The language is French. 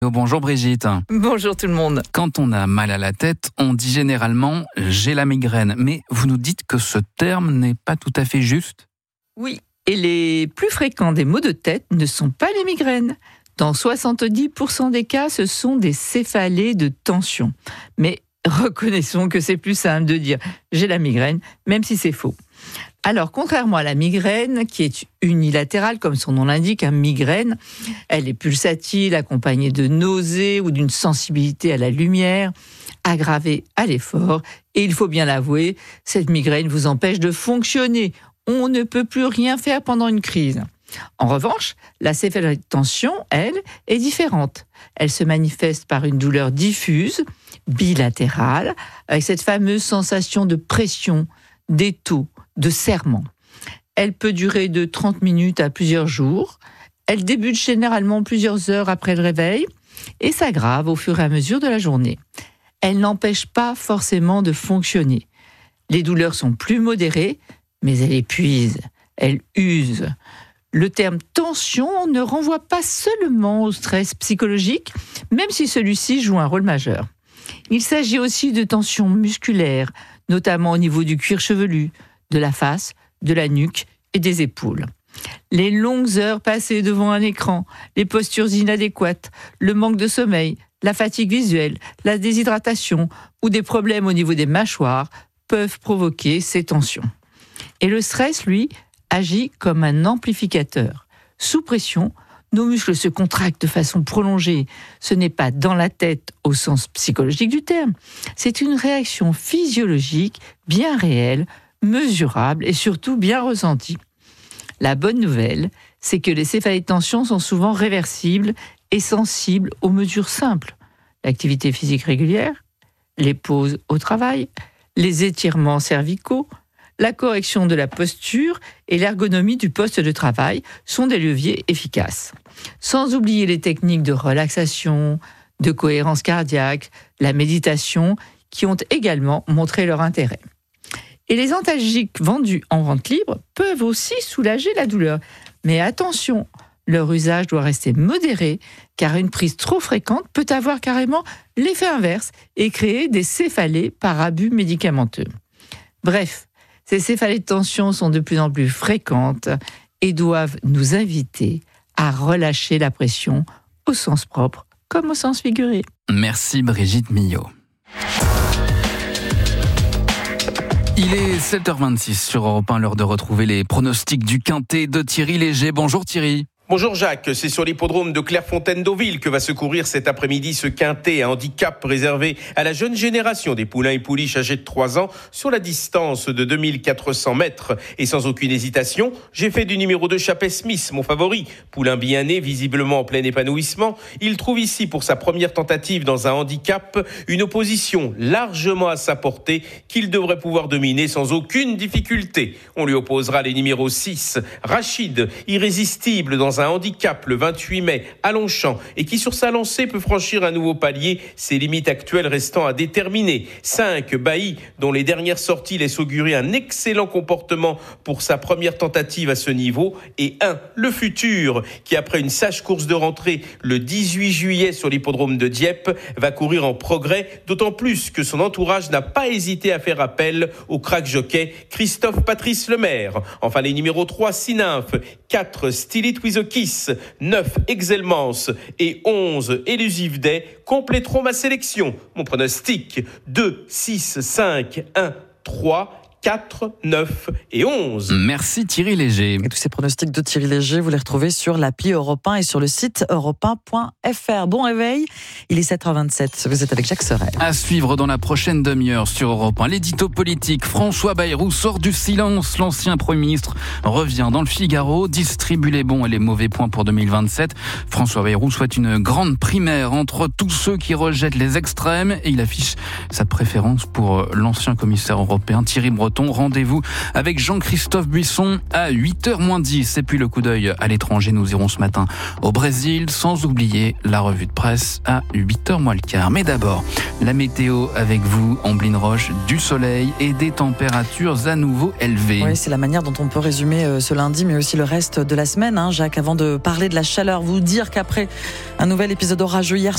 Bonjour Brigitte. Bonjour tout le monde. Quand on a mal à la tête, on dit généralement « j'ai la migraine ». Mais vous nous dites que ce terme n'est pas tout à fait juste ? Oui, et les plus fréquents des maux de tête ne sont pas les migraines. Dans 70% des cas, ce sont des céphalées de tension. Mais reconnaissons que c'est plus simple de dire « j'ai la migraine », même si c'est faux. Alors, contrairement à la migraine, qui est unilatérale, comme son nom l'indique, migraine, elle est pulsatile, accompagnée de nausées ou d'une sensibilité à la lumière, aggravée à l'effort. Et il faut bien l'avouer, cette migraine vous empêche de fonctionner. On ne peut plus rien faire pendant une crise. En revanche, la céphalée de tension, elle, est différente. Elle se manifeste par une douleur diffuse, bilatérale, avec cette fameuse sensation de pression, d'étau, de serrement. Elle peut durer de 30 minutes à plusieurs jours. Elle débute généralement plusieurs heures après le réveil et s'aggrave au fur et à mesure de la journée. Elle n'empêche pas forcément de fonctionner. Les douleurs sont plus modérées, mais elle épuise, elle use. Le terme tension ne renvoie pas seulement au stress psychologique, même si celui-ci joue un rôle majeur. Il s'agit aussi de tensions musculaires, notamment au niveau du cuir chevelu, de la face, de la nuque et des épaules. Les longues heures passées devant un écran, les postures inadéquates, le manque de sommeil, la fatigue visuelle, la déshydratation ou des problèmes au niveau des mâchoires peuvent provoquer ces tensions. Et le stress, lui, agit comme un amplificateur. Sous pression, nos muscles se contractent de façon prolongée. Ce n'est pas dans la tête au sens psychologique du terme. C'est une réaction physiologique bien réelle, mesurable et surtout bien ressentie. La bonne nouvelle, c'est que les céphalées de tension sont souvent réversibles et sensibles aux mesures simples. L'activité physique régulière, les pauses au travail, les étirements cervicaux, la correction de la posture et l'ergonomie du poste de travail sont des leviers efficaces. Sans oublier les techniques de relaxation, de cohérence cardiaque, la méditation, qui ont également montré leur intérêt. Et les antalgiques vendus en vente libre peuvent aussi soulager la douleur. Mais attention, leur usage doit rester modéré, car une prise trop fréquente peut avoir carrément l'effet inverse et créer des céphalées par abus médicamenteux. Bref, ces céphalées de tension sont de plus en plus fréquentes et doivent nous inviter à relâcher la pression au sens propre comme au sens figuré. Merci Brigitte Millot. Il est 7h26 sur Europe 1, l'heure de retrouver les pronostics du Quintet de Thierry Léger. Bonjour Thierry. Bonjour Jacques, c'est sur l'hippodrome de Clairefontaine-Deauville que va se courir cet après-midi ce quintet à handicap réservé à la jeune génération des poulains et pouliches âgés de 3 ans sur la distance de 2400 mètres. Et sans aucune hésitation, j'ai fait du numéro 2 Chapet Smith, mon favori. Poulain bien né, visiblement en plein épanouissement. Il trouve ici pour sa première tentative dans un handicap une opposition largement à sa portée qu'il devrait pouvoir dominer sans aucune difficulté. On lui opposera les numéros 6, Rachid, irrésistible dans un handicap le 28 mai à Longchamp et qui sur sa lancée peut franchir un nouveau palier, ses limites actuelles restant à déterminer. 5, Bailly, dont les dernières sorties laissent augurer un excellent comportement pour sa première tentative à ce niveau. Et 1, Le Futur, qui après une sage course de rentrée le 18 juillet sur l'hippodrome de Dieppe, va courir en progrès, d'autant plus que son entourage n'a pas hésité à faire appel au crack jockey Christophe Patrice Lemaire. Enfin les numéros 3, Sinymphe, 4, Still It With a Kiss, 9, Excelmance et 11, Elusive Day compléteront ma sélection. Mon pronostic, 2, 6, 5, 1, 3, 4, 9 et 11. Merci Thierry Léger. Et tous ces pronostics de Thierry Léger, vous les retrouvez sur l'appli Europe 1 et sur le site europe1.fr. Bon réveil, il est 7h27, vous êtes avec Jacques Sorel. À suivre dans la prochaine demi-heure sur Europe 1, l'édito politique. François Bayrou sort du silence. L'ancien Premier ministre revient dans le Figaro, distribue les bons et les mauvais points pour 2027. François Bayrou souhaite une grande primaire entre tous ceux qui rejettent les extrêmes et il affiche sa préférence pour l'ancien commissaire européen Thierry Breton. breton. Rendez-vous avec Jean-Christophe Buisson à 8h-10. Et puis le coup d'œil à l'étranger, nous irons ce matin au Brésil, sans oublier la revue de presse à 8h-15. Mais d'abord, la météo avec vous, Ambline Roche, du soleil et des températures à nouveau élevées. Oui, c'est la manière dont on peut résumer ce lundi, mais aussi le reste de la semaine. Jacques, avant de parler de la chaleur, vous dire qu'après un nouvel épisode orageux hier